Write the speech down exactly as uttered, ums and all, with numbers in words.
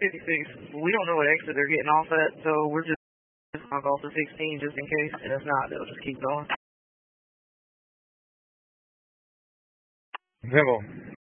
fifty-six. We don't know what exit they're getting off at, so we're just knock off the sixteen just in case, and if not, they'll just keep going. Zero.